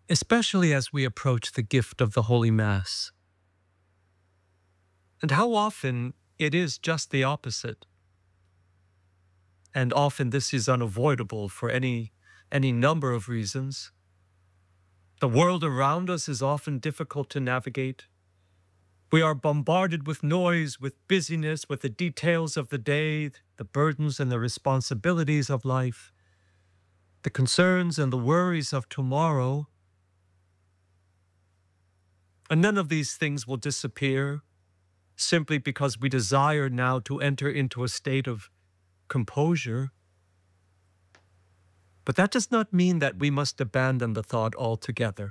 especially as we approach the gift of the Holy Mass. And how often it is just the opposite. And often this is unavoidable for any number of reasons. The world around us is often difficult to navigate. We are bombarded with noise, with busyness, with the details of the day, the burdens and the responsibilities of life, the concerns and the worries of tomorrow. And none of these things will disappear simply because we desire now to enter into a state of composure. But that does not mean that we must abandon the thought altogether.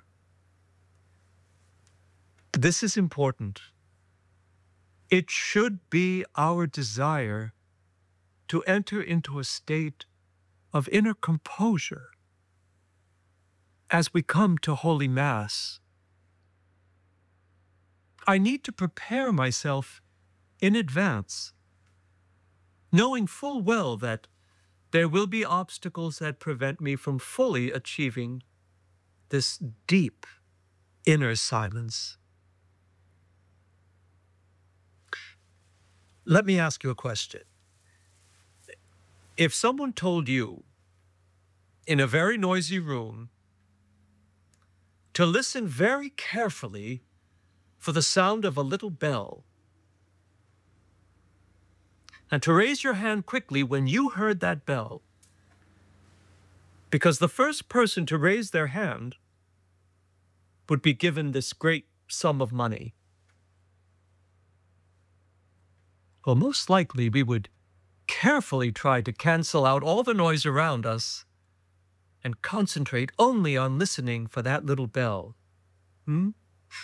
This is important. It should be our desire to enter into a state of inner composure as we come to Holy Mass. I need to prepare myself in advance, knowing full well that there will be obstacles that prevent me from fully achieving this deep inner silence. Let me ask you a question. If someone told you in a very noisy room to listen very carefully for the sound of a little bell, and to raise your hand quickly when you heard that bell, because the first person to raise their hand would be given this great sum of money, well, most likely we would carefully try to cancel out all the noise around us and concentrate only on listening for that little bell. The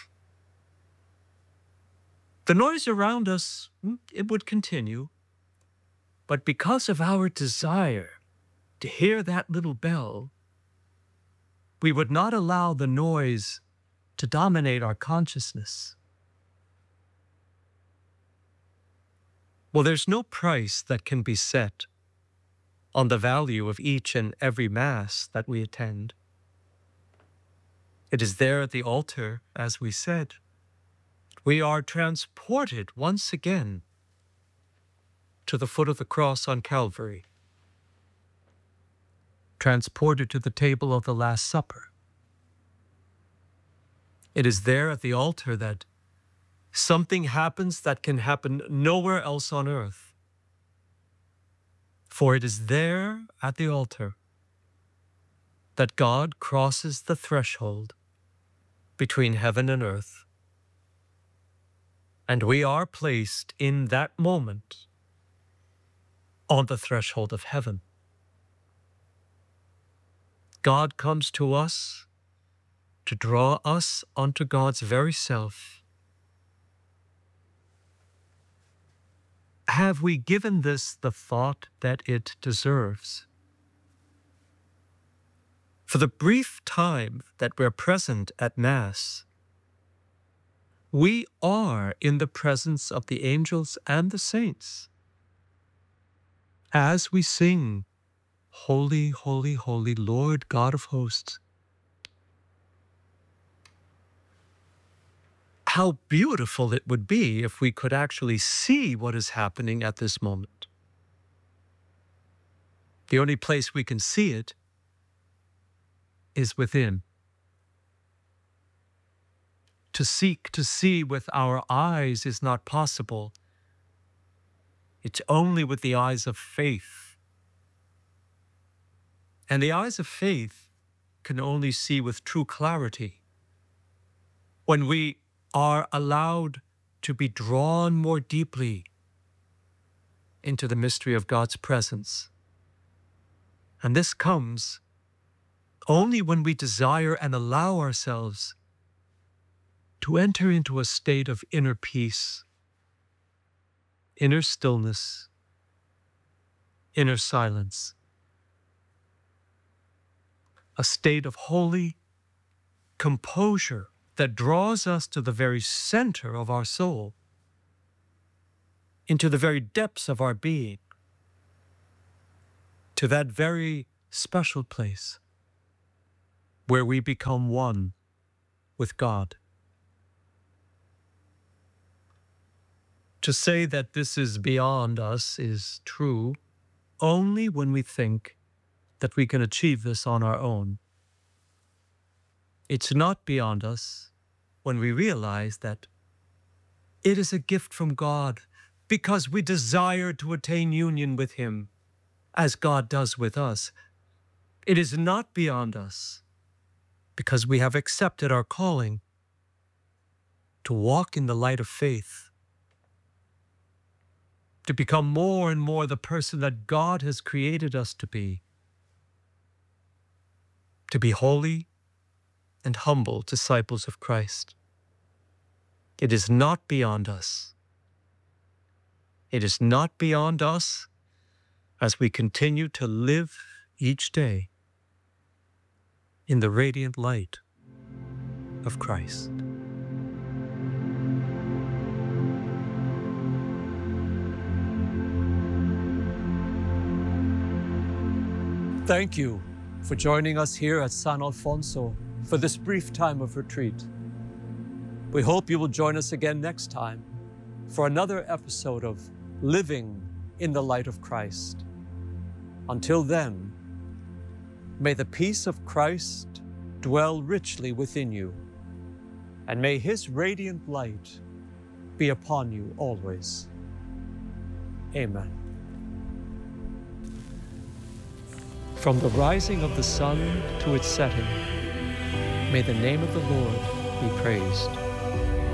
noise around us, it would continue. But because of our desire to hear that little bell, we would not allow the noise to dominate our consciousness. Well, there's no price that can be set on the value of each and every Mass that we attend. It is there at the altar, as we said. We are transported once again to the foot of the cross on Calvary, transported to the table of the Last Supper. It is there at the altar that something happens that can happen nowhere else on earth. For it is there at the altar that God crosses the threshold between heaven and earth. And we are placed in that moment on the threshold of heaven. God comes to us to draw us unto God's very self. Have we given this the thought that it deserves? For the brief time that we're present at Mass, we are in the presence of the angels and the saints as we sing, "Holy, holy, holy, Lord God of hosts." How beautiful it would be if we could actually see what is happening at this moment. The only place we can see it is within. To seek to see with our eyes is not possible. It's only with the eyes of faith. And the eyes of faith can only see with true clarity when we are allowed to be drawn more deeply into the mystery of God's presence. And this comes only when we desire and allow ourselves to enter into a state of inner peace, inner stillness, inner silence, a state of holy composure that draws us to the very center of our soul, into the very depths of our being, to that very special place, where we become one with God. To say that this is beyond us is true only when we think that we can achieve this on our own. It's not beyond us when we realize that it is a gift from God because we desire to attain union with Him as God does with us. It is not beyond us because we have accepted our calling to walk in the light of faith, to become more and more the person that God has created us to be holy and humble disciples of Christ. It is not beyond us. It is not beyond us as we continue to live each day in the radiant light of Christ. Thank you for joining us here at San Alfonso for this brief time of retreat. We hope you will join us again next time for another episode of Living in the Light of Christ. Until then, may the peace of Christ dwell richly within you, and may His radiant light be upon you always. Amen. From the rising of the sun to its setting, may the name of the Lord be praised.